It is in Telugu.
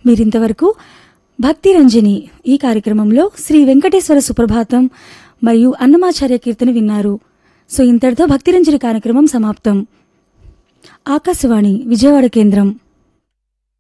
మీరింతవరకు భక్తి రంజని ఈ కార్యక్రమంలో శ్రీ వెంకటేశ్వర సుప్రభాతం మరియు అన్నమాచార్య కీర్తన విన్నారు. సో ఇంతటితో భక్తి రంజని కార్యక్రమం సమాప్తం. ఆకాశవాణి విజయవాడ కేంద్రం.